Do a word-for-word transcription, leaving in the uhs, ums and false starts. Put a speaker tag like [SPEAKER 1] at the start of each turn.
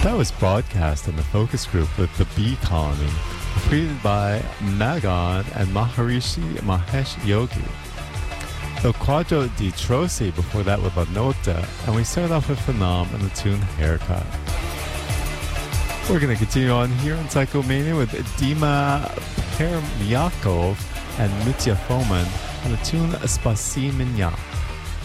[SPEAKER 1] That was broadcast in the focus group with the Bee Colony, created by Magan and Maharishi Mahesh Yogi. El Quadro di Trosi before that with La Nota, and we started off with Phenom and the tune Haircut. We're going to continue on here in Psychomania with Dima Permyakov and Mitya Foman and the tune Spasi Minya.